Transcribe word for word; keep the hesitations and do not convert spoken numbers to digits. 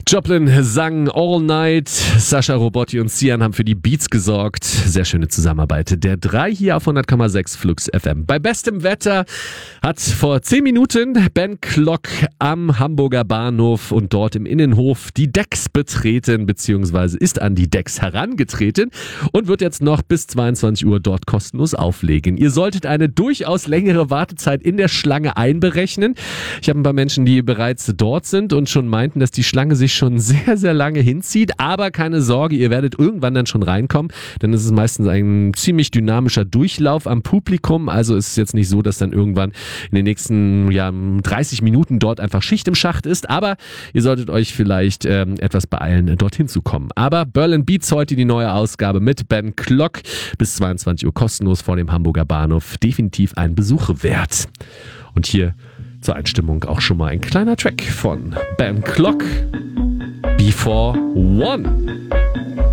Joplin sang All Night, Sascha Robotti und Sian haben für die Beats gesorgt. Sehr schöne Zusammenarbeit. Der drei hier auf hundert Komma sechs Flux F M. Bei bestem Wetter hat vor zehn Minuten Ben Klock am Hamburger Bahnhof und dort im Innenhof die Decks betreten, beziehungsweise ist an die Decks herangetreten und wird jetzt noch bis zweiundzwanzig Uhr dort kostenlos auflegen. Ihr solltet eine durchaus längere Wartezeit in der Schlange einberechnen. Ich habe ein paar Menschen, die bereits dort sind und schon meinten, dass die Schlange sich schon sehr, sehr lange hinzieht. Aber keine Sorge, ihr werdet irgendwann dann schon reinkommen, denn es ist meistens ein ziemlich dynamischer Durchlauf am Publikum. Also ist es jetzt nicht so, dass dann irgendwann in den nächsten ja, dreißig Minuten dort einfach Schicht im Schacht ist. Aber ihr solltet euch vielleicht ähm, etwas beeilen, dorthin zu kommen. Aber Berlin Beats heute die neue Ausgabe mit Ben Klock. Bis zweiundzwanzig Uhr kostenlos vor dem Hamburger Bahnhof. Definitiv ein Besuch wert. Und hier zur Einstimmung auch schon mal ein kleiner Track von Ben Klock. Before One.